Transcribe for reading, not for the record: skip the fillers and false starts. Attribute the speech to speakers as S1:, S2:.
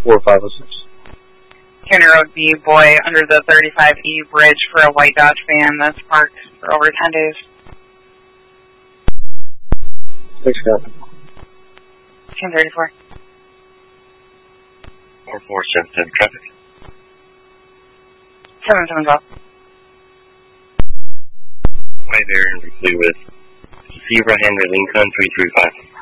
S1: 4506.
S2: County Road B, boy under the 35E bridge for a white Dodge van that's parked for over 10 days.
S1: 6 copy.
S2: 1034.
S3: 4477 traffic.
S2: 7712.
S3: Hi there, and with Zebra Henry Lincoln 335.